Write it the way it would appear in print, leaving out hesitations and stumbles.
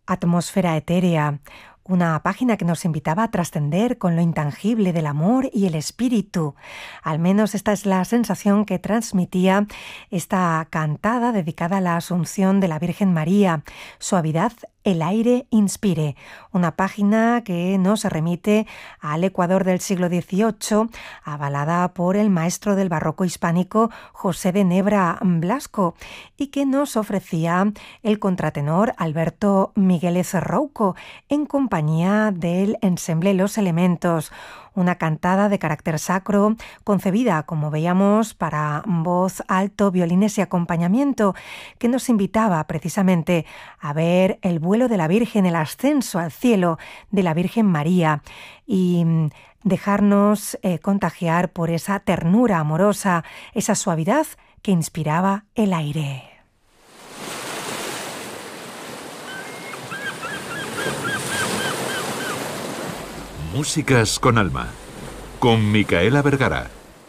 Atmósfera etérea, una página que nos invitaba a trascender con lo intangible del amor y el espíritu. Al menos esta es la sensación que transmitía esta cantada dedicada a la Asunción de la Virgen María. Suavidad, el aire inspire, una página que nos remite al Ecuador del siglo XVIII, avalada por el maestro del barroco hispánico José de Nebra Blasco, y que nos ofrecía el contratenor Alberto Migueles Rouco en compañía del ensemble Los Elementos, una cantada de carácter sacro, concebida, como veíamos, para voz, alto, violines y acompañamiento, que nos invitaba precisamente a ver el vuelo de la Virgen, el ascenso al cielo de la Virgen María y dejarnos contagiar por esa ternura amorosa, esa suavidad que inspiraba el aire. Músicas con alma, con Micaela Vergara.